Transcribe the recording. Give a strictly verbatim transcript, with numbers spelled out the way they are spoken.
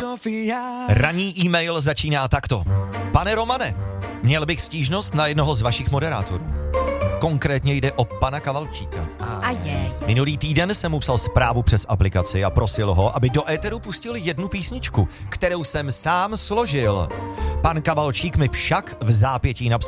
Sofia. Ranní e-mail začíná takto. Pane Romane, měl bych stížnost na jednoho z vašich moderátorů. Konkrétně jde o pana Kavalčíka. A je. Minulý týden jsem mu psal zprávu přes aplikaci a prosil ho, aby do éteru pustil jednu písničku, kterou jsem sám složil. Pan Kavalčík mi však v zápětí napsal